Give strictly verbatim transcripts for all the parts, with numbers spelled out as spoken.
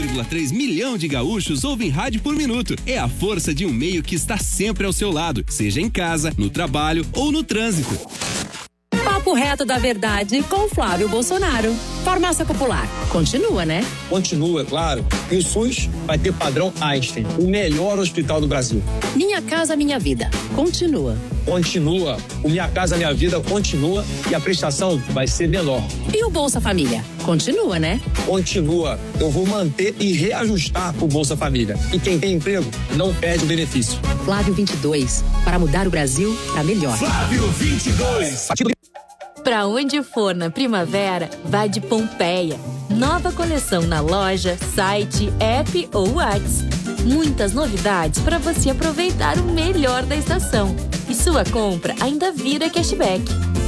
vírgula três milhão de gaúchos ouvem rádio por minuto. É a força de um meio que está sempre ao seu lado, seja em casa, no trabalho ou no trânsito. Papo reto da verdade com Flávio Bolsonaro. Farmácia Popular. Continua, né? Continua, claro. E o SUS vai ter padrão Einstein, o melhor hospital do Brasil. Minha Casa Minha Vida. Continua. Continua. O Minha Casa Minha Vida continua e a prestação vai ser menor. E o Bolsa Família? Continua, né? Continua. Eu vou manter e reajustar o Bolsa Família. E quem tem emprego não perde o benefício. Flávio vinte e dois. Para mudar o Brasil para melhor. Flávio vinte e dois. Pra onde for na primavera, vá de Pompeia. Nova coleção na loja, site, app ou WhatsApp. Muitas novidades para você aproveitar o melhor da estação. E sua compra ainda vira cashback.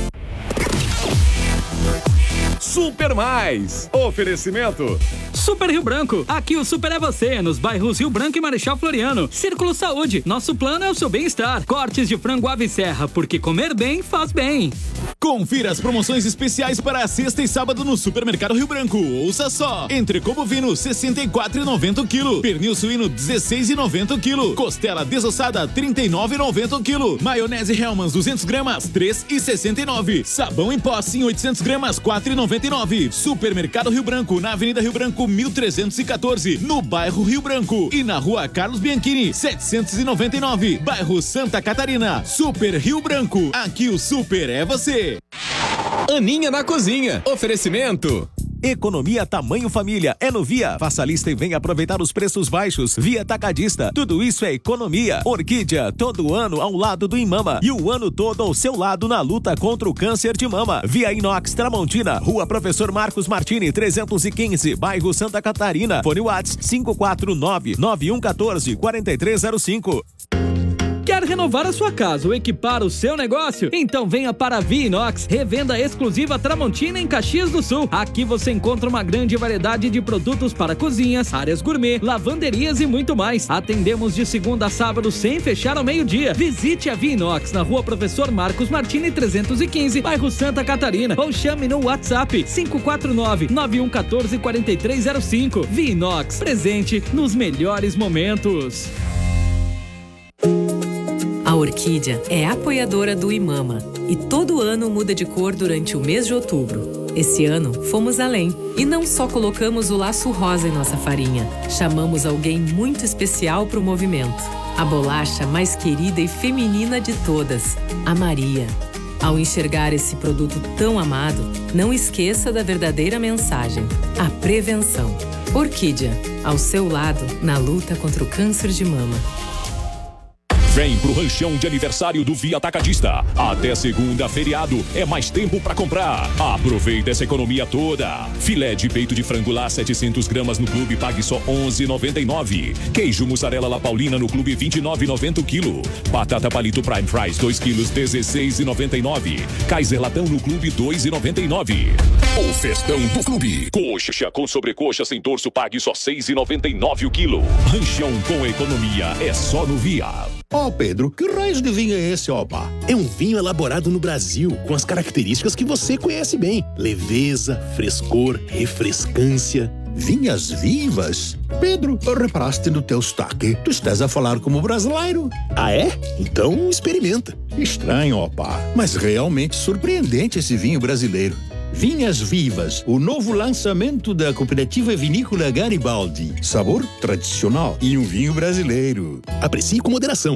Super Mais. Oferecimento Super Rio Branco. Aqui o Super é você, nos bairros Rio Branco e Marechal Floriano. Círculo Saúde. Nosso plano é o seu bem-estar. Cortes de frango ave serra, porque comer bem faz bem. Confira as promoções especiais para a sexta e sábado no Supermercado Rio Branco. Ouça só. Entrecô bovino sessenta e quatro reais e noventa centavos o quilo. Pernil suíno dezesseis reais e noventa centavos o quilo. Costela desossada trinta e nove reais e noventa centavos o quilo. Maionese Hellmann's duzentas gramas três reais e sessenta e nove centavos. Sabão em pó Sim oitocentas gramas quatro reais e noventa e nove centavos. Supermercado Rio Branco na Avenida Rio Branco mil trezentos e quatorze, no bairro Rio Branco, e na Rua Carlos Bianchini setecentos e noventa e nove, bairro Santa Catarina. Super Rio Branco. Aqui o super é você. Aninha na Cozinha. Oferecimento Economia tamanho família é no Via. Faça a lista e venha aproveitar os preços baixos. Via Atacadista. Tudo isso é economia. Orquídea, todo ano ao lado do Imama e o ano todo ao seu lado na luta contra o câncer de mama. Via Inox Tramontina, Rua Professor Marcos Martini, trezentos e quinze, bairro Santa Catarina. Fone WhatsApp cinco quatro nove, nove um um quatro, quatro três zero cinco. Quer renovar a sua casa ou equipar o seu negócio? Então venha para a Via Inox, revenda exclusiva Tramontina em Caxias do Sul. Aqui você encontra uma grande variedade de produtos para cozinhas, áreas gourmet, lavanderias e muito mais. Atendemos de segunda a sábado sem fechar ao meio-dia. Visite a Via Inox na Rua Professor Marcos Martini trezentos e quinze, bairro Santa Catarina, ou chame no WhatsApp cinco quatro nove, nove um um quatro, quatro três zero cinco. Via Inox, presente nos melhores momentos. A Orquídea é apoiadora do Imama e todo ano muda de cor durante o mês de outubro. Esse ano, fomos além e não só colocamos o laço rosa em nossa farinha, chamamos alguém muito especial para o movimento. A bolacha mais querida e feminina de todas, a Maria. Ao enxergar esse produto tão amado, não esqueça da verdadeira mensagem, a prevenção. Orquídea, ao seu lado na luta contra o câncer de mama. Vem pro ranchão de aniversário do Via Atacadista. Até segunda, feriado, é mais tempo pra comprar. Aproveita essa economia toda. Filé de peito de frango lá, setecentas gramas no clube, pague só onze reais e noventa e nove centavos. Queijo mussarela La Paulina no clube, vinte e nove reais e noventa centavos o quilo. Batata palito Prime Fries, dois quilos, dezesseis reais e noventa e nove centavos. Kaiser latão no clube, dois reais e noventa e nove centavos. O festão do clube. Coxa com sobrecoxa sem dorso, pague só seis reais e noventa e nove centavos o quilo. Ranchão com economia é só no Via. Ó, oh, Pedro, que raios de vinho é esse, opa? É um vinho elaborado no Brasil, com as características que você conhece bem. Leveza, frescor, refrescância. Vinhas vivas? Pedro, reparaste no teu sotaque. Tu estás a falar como brasileiro. Ah, é? Então experimenta. Estranho, opa. Mas realmente surpreendente esse vinho brasileiro. Vinhas Vivas, o novo lançamento da cooperativa vinícola Garibaldi. Sabor tradicional e um vinho brasileiro. Aprecie com moderação.